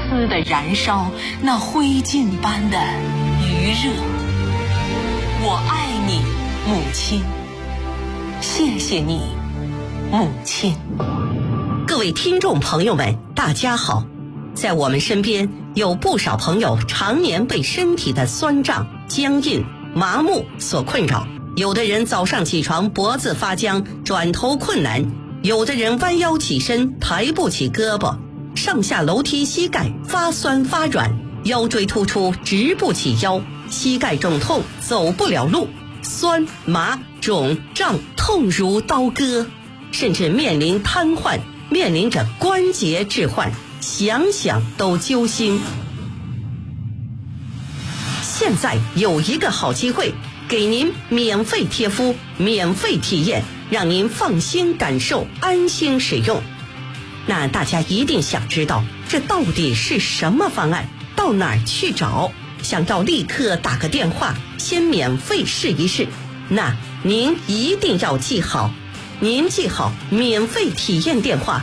丝的燃烧，那灰烬般的余热。我爱你，母亲，谢谢你，母亲。 各位听众朋友们，大家好。在我们身边有不少朋友常年被身体的酸胀、僵硬、麻木所困扰，有的人早上起床脖子发僵，转头困难，有的人弯腰起身抬不起胳膊，上下楼梯膝盖发酸发软，腰椎突出直不起腰，膝盖肿痛走不了路，酸麻肿胀痛如刀割，甚至面临瘫痪，面临着关节置换，想想都揪心。现在有一个好机会，给您免费贴敷，免费体验，让您放心感受，安心使用。那大家一定想知道，这到底是什么方案？到哪儿去找？想要立刻打个电话，先免费试一试。那您一定要记好，您记好免费体验电话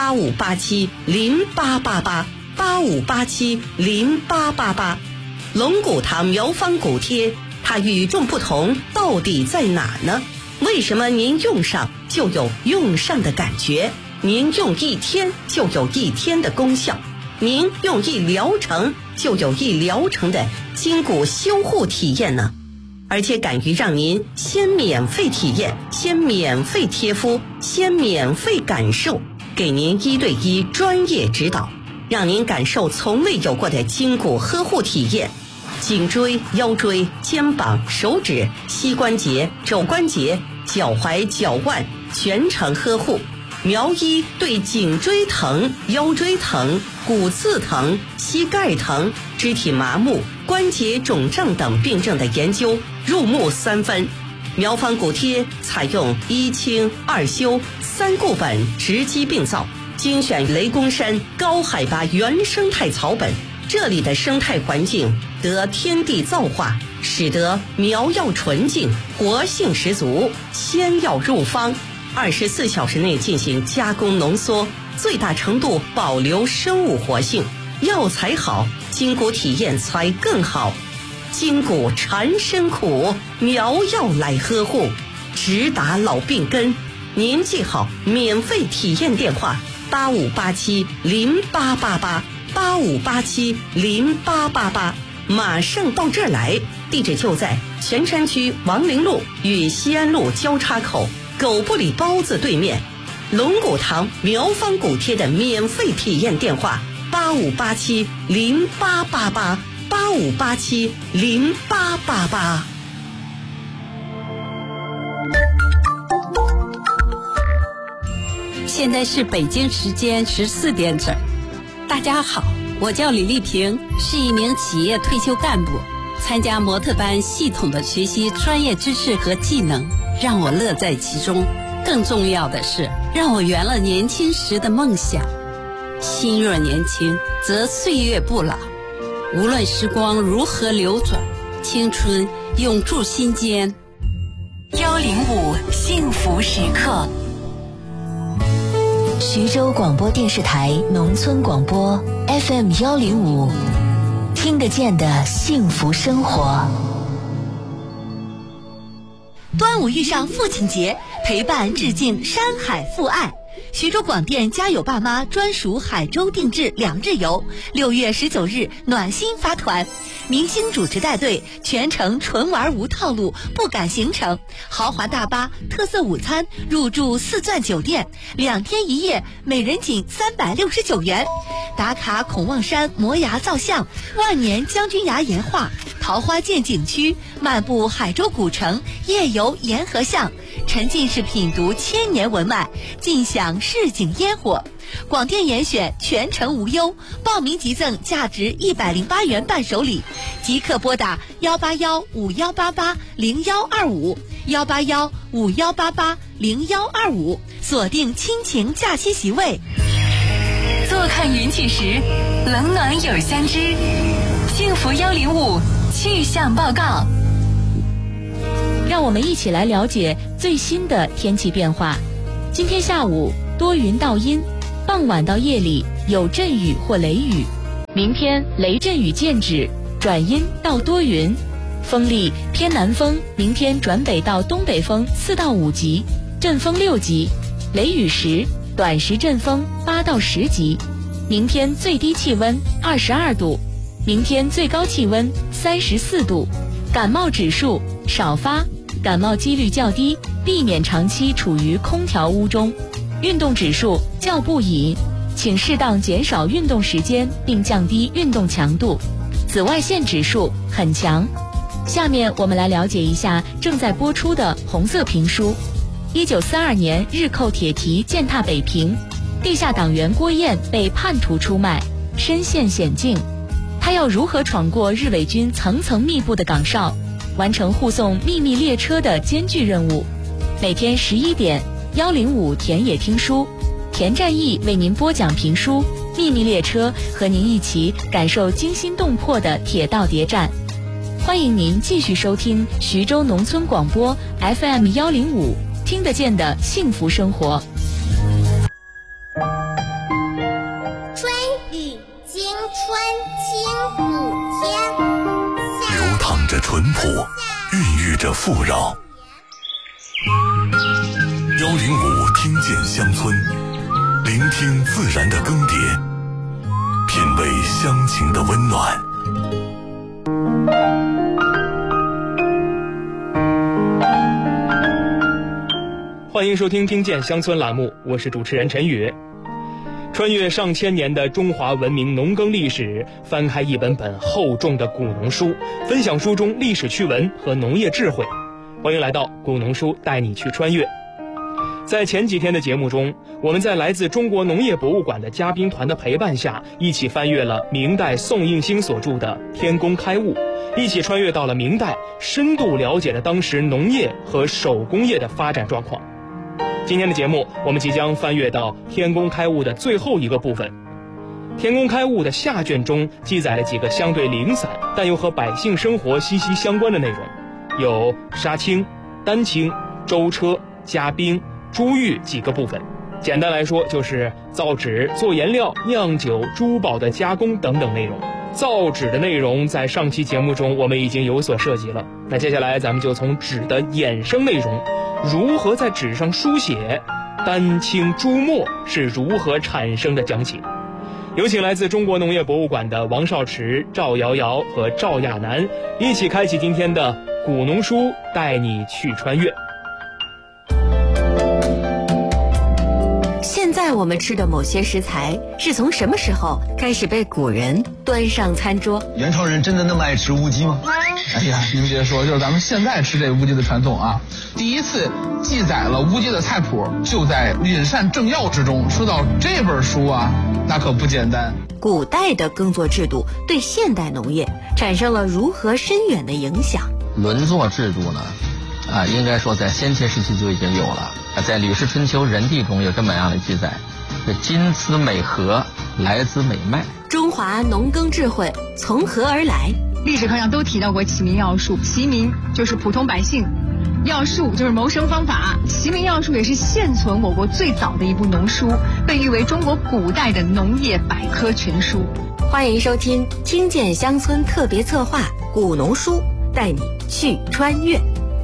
8587-0888，8587-0888。龙骨堂苗方骨贴，它与众不同到底在哪呢？为什么您用上就有用上的感觉？您用一天就有一天的功效，您用一疗程就有一疗程的筋骨修护体验呢？而且敢于让您先免费体验，先免费贴敷，先免费感受，给您1对1专业指导，让您感受从未有过的筋骨呵护体验。颈椎、腰椎、肩膀、手指、膝关节、肘关节、脚踝、脚腕全程呵护。苗医对颈椎疼、腰椎疼、骨刺疼、膝盖疼、肢体麻木、关节肿胀等病症的研究入木3分。苗方骨贴采用1清2修3固本直击病灶，精选雷公山高海拔原生态草本，这里的生态环境得天地造化，使得苗药纯净，活性十足，鲜药入方，24小时内进行加工浓缩，最大程度保留生物活性。药材好，筋骨体验才更好。筋骨缠身苦，苗药来呵护，直达老病根。您记好免费体验电话8587-0888，8587-0888，马上到这儿来。地址就在泉山区王陵路与西安路交叉口狗不理包子对面。龙骨堂苗方骨贴的免费体验电话8587-0888，8587-0888。 现在是北京时间14点整。大家好，我叫李丽萍，是一名企业退休干部，参加模特班系统的学习专业知识和技能，让我乐在其中。更重要的是，让我圆了年轻时的梦想。心若年轻，则岁月不老。无论时光如何流转，青春永驻心间。 105幸福时刻。 徐州广播电视台农村广播 FM 105，听得见的幸福生活。 端午遇上父亲节，陪伴致敬山海父爱。徐州广电家有爸妈专属海州定制2日游，6月19日暖心发团，明星主持带队，全程纯玩无套路，不赶行程，豪华大巴、特色午餐，入住4钻酒店，2天1夜，每人仅369元。打卡孔望山摩崖造像、万年将军崖岩画、桃花涧景区，漫步海州古城，夜游沿河巷，沉浸式品读千年文脉，尽享市井烟火。广电严选全程无忧，报名即赠价值108元伴手礼，即刻拨打181-5188-0125，181-5188-0125，锁定亲情假期席位。 坐看云起时，冷暖有相知。幸福105气象报告。 让我们一起来了解最新的天气变化。今天下午多云到阴，傍晚到夜里有阵雨或雷雨， 明天雷阵雨见止，转阴到多云。风力偏南风，明天转北到东北风4到5级，阵风6级。雷雨时，短时阵风8到10级。明天最低气温22度，明天最高气温34度。感冒指数少发，感冒几率较低，避免长期处于空调屋中。运动指数较不宜，请适当减少运动时间并降低运动强度。紫外线指数很强。下面我们来了解一下正在播出的红色评书。1942年日寇铁蹄践踏北平，地下党员郭燕被叛徒出卖，身陷险境。他要如何闯过日伪军层层密布的岗哨，完成护送秘密列车的艰巨任务？每天11点，105田野听书，田占义为您播讲评书《秘密列车》，和您一起感受惊心动魄的铁道谍战。欢迎您继续收听徐州农村广播 FM105，听得见的幸福生活。 春雨惊春清谷天， 流淌着淳朴，孕育着富饶。105听见乡村，聆听自然的更迭，品味乡情的温暖。 欢迎收听听见乡村栏目，我是主持人陈宇。穿越上千年的中华文明农耕历史，翻开一本本厚重的古农书，分享书中历史趣闻和农业智慧。欢迎来到古农书带你去穿越。在前几天的节目中，我们在来自中国农业博物馆的嘉宾团的陪伴下，一起翻阅了明代宋应星所著的《天工开物》，一起穿越到了明代，深度了解了当时农业和手工业的发展状况。今天的节目，我们即将翻阅到《天工开物》的最后一个部分。《天工开物》的下卷中记载了几个相对零散但又和百姓生活息息相关的内容，有杀青、丹青、舟车、加冰、珠玉几个部分。简单来说，就是造纸、做颜料、酿酒、珠宝的加工等等内容。造纸的内容在上期节目中我们已经有所涉及了，那接下来咱们就从纸的衍生内容，如何在纸上书写，丹青珠墨是如何产生的讲起。有请来自中国农业博物馆的王少池、赵瑶瑶和赵亚楠一起开启今天的古农书带你去穿越。 现在我们吃的某些食材是从什么时候开始被古人端上餐桌？ 元朝人真的那么爱吃乌鸡吗？ 哎呀，您别说，就是咱们现在吃这乌鸡的传统啊，第一次记载了乌鸡的菜谱就在《饮膳正要》之中。说到这本书啊，那可不简单。 古代的耕作制度对现代农业产生了如何深远的影响？ 轮作制度呢，应该说在先秦时期就已经有了。在《吕氏春秋·人地》中有这么样的记载：今兹美禾，来兹美麦。 中华农耕智慧从何而来？ 历史课上都提到过齐民要术，齐民就是普通百姓，要术就是谋生方法。齐民要术也是现存我国最早的一部农书，被誉为中国古代的农业百科全书。 欢迎收听听见乡村特别策划《古农书》，带你去穿越。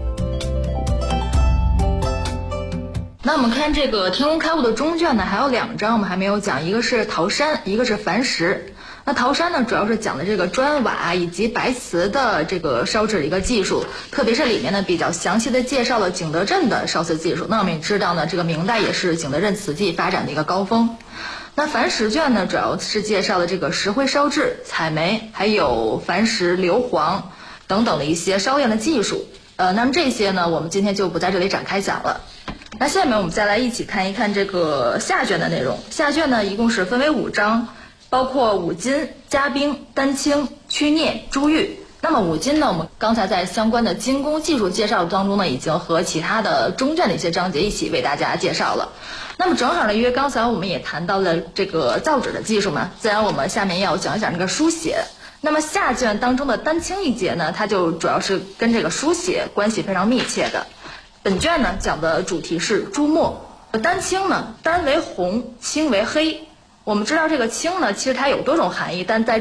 那我们看这个《天工开物》的中卷呢，还有2章我们还没有讲，一个是陶山，一个是矾石。那陶山呢，主要是讲的这个砖瓦以及白瓷的这个烧制的一个技术，特别是里面呢比较详细的介绍了景德镇的烧瓷技术。那我们也知道呢，这个明代也是景德镇瓷器发展的一个高峰。那矾石卷呢，主要是介绍了这个石灰烧制、采煤，还有矾石、硫磺等等的一些烧炼的技术。那么这些呢，我们今天就不在这里展开讲了。那下面我们再来一起看一看这个下卷的内容。下卷呢，一共是分为5章，包括五金、加冰、丹青、曲镍、珠玉。那么五金呢，我们刚才在相关的精工技术介绍当中呢，已经和其他的中卷的一些章节一起为大家介绍了。那么正好呢，因为刚才我们也谈到了这个造纸的技术嘛，自然我们下面要讲一讲这个书写。那么下卷当中的丹青一节呢，它就主要是跟这个书写关系非常密切的。本卷呢讲的主题是朱墨。丹青呢，丹为红，青为黑。我们知道这个青呢，其实它有多种含义，但在